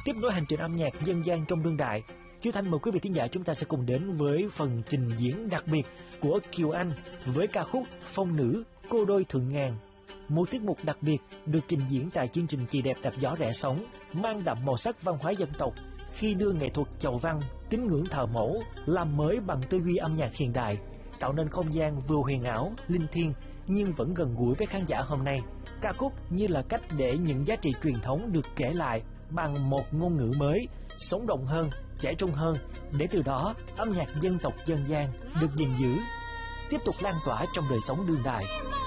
Tiếp nối hành trình âm nhạc dân gian trong đương đại, Kiều Thanh mời quý vị thính giả chúng ta sẽ cùng đến với phần trình diễn đặc biệt của Kiều Anh với ca khúc Phong Nữ Cô Đôi Thượng Ngàn. Một tiết mục đặc biệt được trình diễn tại chương trình Kỳ Đẹp Đạp Gió Rẽ Sóng, mang đậm màu sắc văn hóa dân tộc khi đưa nghệ thuật chầu văn, tín ngưỡng thờ mẫu làm mới bằng tư duy âm nhạc hiện đại, tạo nên không gian vừa huyền ảo, linh thiêng nhưng vẫn gần gũi với khán giả hôm nay. Ca khúc như là cách để những giá trị truyền thống được kể lại bằng một ngôn ngữ mới, sống động hơn, trẻ trung hơn, để từ đó âm nhạc dân tộc dân gian được gìn giữ, tiếp tục lan tỏa trong đời sống đương đại.